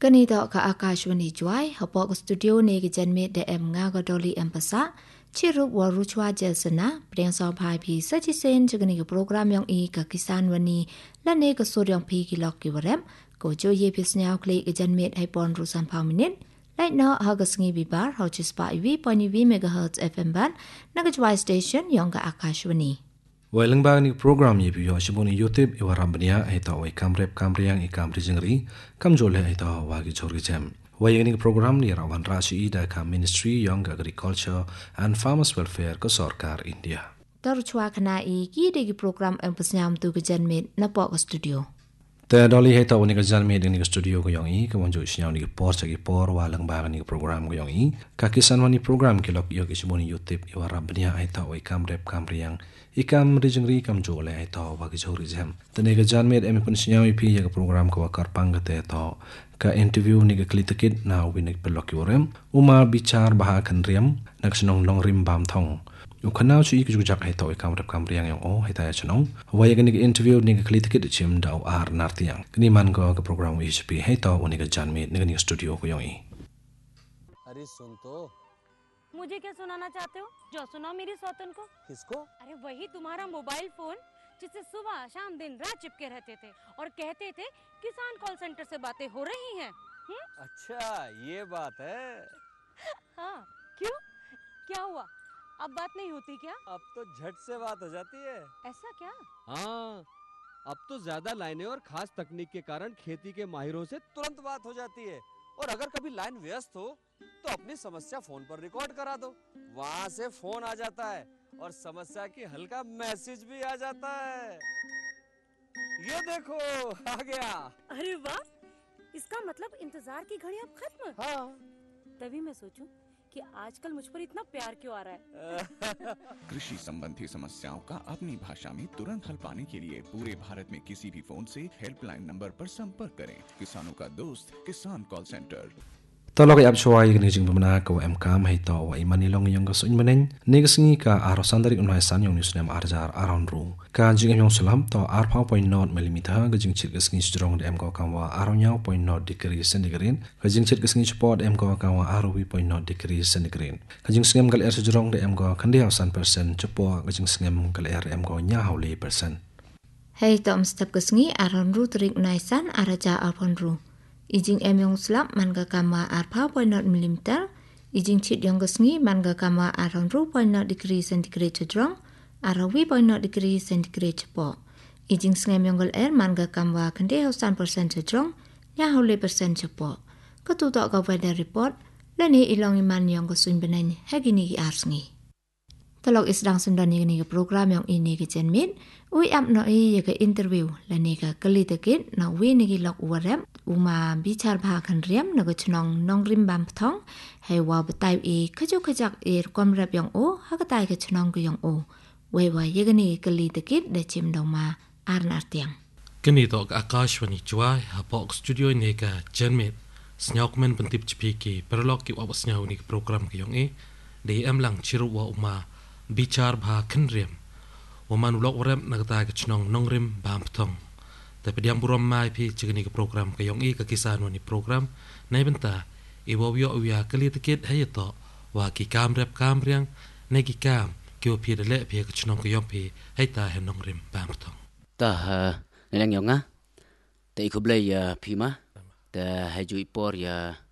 กันนี้ต่อกับอากาศวันนี้จ่วยเขาบอกสตูดิโอในกิจเมดเอ็มงากดอลีเอ็มภาษาชิรุวารุชวาเจสนะเปลี่ยนสอบพายพีสัจเซนจากนี้กับโปรแกรมยองอีกับกิสานวันนี้และในกับสูตรยองพีกิลอกกิวเรมก็จะเย็บพิษเนาคลีกิจเมดให้ปอนรูสันพามินิตและเนาะฮากสงีบิบาร์เขาจะสปายวีปอยวีเมกะเฮิร์ตซ์ FM บันนักจ่วยสเตชันยองกับอากาศวันนี้วัยลังบางนี่โปรแกรมยี่ปีอยู่ชิบุนียูทูบอีวารัมบเนียให้ต่อไว้คำเร็บคำเรียงอีกคำริจิงรีคำโจเลให้ต่อวากิจอริเจมวัยนี้โปรแกรมนี้เราวันราชีได้คำ Ministry Young Agriculture and Farmers Welfare ก็สอร์การอินเดียตรุชวาคณะอีกีเด็กโปรแกรมเอ็มพัสยามตุกจันเมดนับปอกสตูดิโอแต่ดอลลี่ให้ต่อวันนี้ก็จันเมดนี่ก็สตูดิโอก็ยังอีกวันจุดเช้านี่ก็พอร์ตจากพอร์ตว่าลังบางนี่โปรแกรมก็ยังอีกกิสันวันนี้โปรแกรมที่เราอยู่กับชิบุนียูทูบอีวารัมบเนียให้ต่อไว้คำเร็บคำเรียงอีกคำริจิงรีคำโจเลให้ต่อวากิจอริเจมแต่นี่ก็จันเมดเอ็มพันเช้าอีพีจากโปรแกรมก็ว่าการปังกันแต่ต่อka interview ni ka klitakit na winik pelokyorem uma bichar baha khanriam nakснong long rim bam thong ukhanau chi ku jak hai toy kam rap kam riang yang o hai ta chanong waya ka ni interview ni ka klitakit chim dau ar nartiang kini man ko ka program hp hai to oni ka janme ni studio ko yong अरे सुन तो मुझे क्या सुनाना चाहते हो जो सुनाओ मेरी सौतन को किसको अरे वही तुम्हारा मोबाइल फोन जिससे सुबह शाम दिन रात चिपके रहते थे और कहते थे किसान कॉल सेंटर से बातें हो रही हैं अच्छा ये बात है हाँ क्यों क्या हुआ अब बात नहीं होती क्या अब तो झट से बात हो जाती है ऐसा क्या हाँ अब तो ज्यादा लाइनें और खास तकनीक के कारण खेती के माहिरों से तुरंत बात हो जाती है और अगर कभी लाइन व्यस्त हो तो अपनी समस्या फोन पर रिकॉर्ड करा दो वहाँ से फोन आ जाता है और समस्या की हल का मैसेज भी आ जाता है ये देखो आ गया अरे वाह इसका मतलब इंतजार की घड़ी अब खत्म हाँ तभी मैं सोचूं कि आजकल मुझ पर इतना प्यार क्यों आ रहा है कृषि संबंधी समस्याओं का अपनी भाषा में तुरंत हल पाने के लिए पूरे भारत में किसी भी फोन से हेल्पलाइन नंबर पर संपर्क करें किसानों का दोस्त किसान call centre ตลอดอับชวายกันจริงๆนะก็เอ็มคามให้ต่อว่ามันนี่ลงยังก็สุนมันเองนี่ก็สิ่งที่อารสันดาริกอุณหภูมิยองนิวส์เนมอาร์จาร์อารอนรูการจริงๆยองสลัมต่ออาร์พาวพอยน์นอตมิลลิมิเตอร์ก็จริงๆชิดก็สิ่งที่ตรงเอ็มก็คำว่าอารอนยาวพอยน์นอตดิกรีเซนติเกรดก็จริงๆชิดก็สิ่งที่พอดเอ็มก็คำว่าอารวีพอยน์นอตดิกรีเซนติเกรดก็จริงๆสิ่งที่เอ็มก็ตรงเอ็มก็คันเดียว3%จะพอก็จริงๆสิ่งที่เอ็มก็ย่าหาวเลย% ให้ต่อมสตับก็สิ่งที่อารอนรูตริกนายสันอาร์จาอาร์พอนรูijing em yong slap man ga kama ar 5.0 mm ijing chit yong gasngi man ga kama ar 2.0 degree centigrade chadrong ar 2.0 degree centigrade chapo ijing sngem yong gal er man ga kama khande hausan % chadrong nya haule % chapo ka tu to ga weather report la ni ilong iman yong ga sun banan hagini gi arsngi talok isdang sundani ni ga program yong ini gi jenmit ui ap no e ye ga interview la ni ga kali takit na we ni gi lok warem uma bichar bha khan riam na ga chnong nong rim bam thong hai wa batai e khajok khajak e kom rap yong o ha ga tai ga chnong ga yong o we wa ye ga ni kali takit da chim dong ma ar nar tiang kini to ga akashwani chwai ha pok studio ni ga jenmit snyok men pentip chpiki perlok ki wa snyau ni program ki yong e de am lang chiru wa uma bichar bha khan riam ومن ولق ورم نقطع كشنون نغرم بامبتون تبديان برام ماي في جغني كبروغرام كيونغ إيه كيسان وني بروغرام نايبنتا إيوابيو أويا كلي تكيد هيطا واكي كامريان نيكي كام كيو بي دلق بي كشنون كيونغ بي هيطا هن نغرم بامبتون تا نلان يونغا تا إيكو بلاي بيما تا هجو إيبور يا